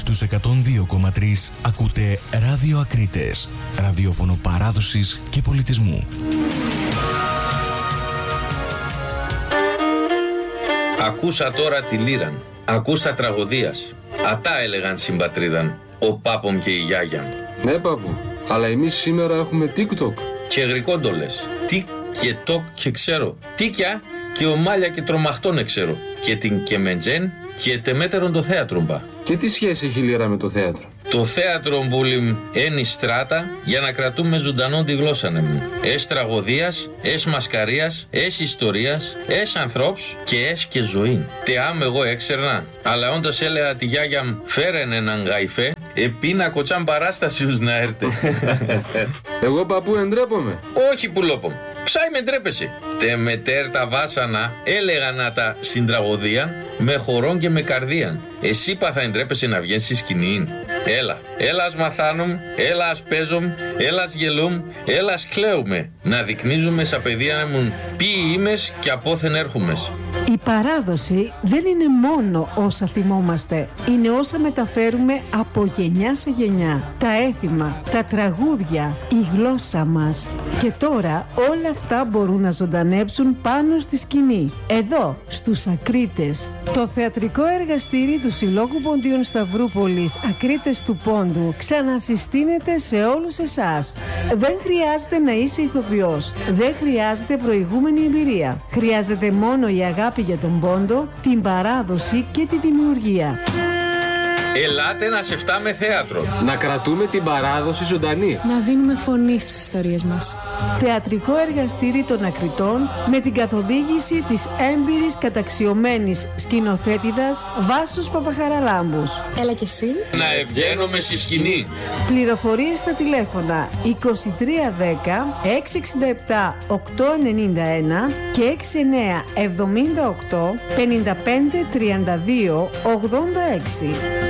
Στους 102,3 ακούτε Ράδιο Ακρίτες, ραδιόφωνο παράδοσης και πολιτισμού. Ακούσα τώρα τη λύραν, ακούστα τραγωδίας. Ατά έλεγαν συμπατρίδαν, ο πάπομ και η γιάγια. Ναι πάπου, αλλά εμείς σήμερα έχουμε TikTok. Και γρικόντολες, τικ και τοκ και ξέρω. Τίκια και ομάλια και τρομαχτών ξέρω. Και την κεμεντζέν και τεμέτερον το θέατρο μπα. Και τι σχέση έχει η λύρα με το θέατρο? Το θέατρο μπουλιμ ένι στράτα για να κρατούμε ζωντανό τη γλώσσα μου. Ες τραγωδίας, ες μασκαρίας, ες ιστορίας, ες ανθρώπς και ες και ζωή. Τε άμ εγώ έξερνα, αλλά όντως έλεγα τη γιάγια μου φέρεν έναν γαϊφέ, επίνα κοτσάν παράστασιους να έρτε. Εγώ παππού εντρέπομαι. Όχι πουλόπομ. Ξάι με ντρέπεσαι. Τε μετέρ τα βάσανα έλεγα να τα συντραγωδίαν με χορόν και με καρδίαν. Εσύ πα θα εντρέπεσαι να βγαίνεις στη σκηνή. Έλα ας μαθάνουμ, έλα ας παίζομ, έλα ας γελούμ, έλα ας κλαίουμε. Να δεικνύζουμε σαν παιδεία μου ποιοιήμες και απόθεν έρχομες. Η παράδοση δεν είναι μόνο όσα θυμόμαστε, είναι όσα μεταφέρουμε από γενιά σε γενιά. Τα έθιμα, τα τραγούδια, η γλώσσα μας. Και τώρα όλα αυτά μπορούν να ζωντανέψουν πάνω στη σκηνή. Εδώ, στους Ακρίτες. Το θεατρικό εργαστήρι του Συλλόγου Ποντίων Σταυρούπολης Ακρίτες του Πόντου ξανασυστήνεται σε όλους εσάς. Δεν χρειάζεται να είσαι ηθοποιός. Δεν χρειάζεται προηγούμενη εμπειρία. Χρειάζεται μόνο η αγάπη για τον πόντο, την παράδοση και τη δημιουργία. Ελάτε να σε φτάμε θέατρο. Να κρατούμε την παράδοση ζωντανή. Να δίνουμε φωνή στις ιστορίες μας. Θεατρικό εργαστήρι των Ακριτών με την καθοδήγηση της έμπειρης καταξιωμένης σκηνοθέτηδας Βάσος Παπαχαραλάμπους. Έλα κι εσύ. Να ευγαίνομαι στη σκηνή. Πληροφορίες στα τηλέφωνα 2310 667 891 και 6978 55 32 86.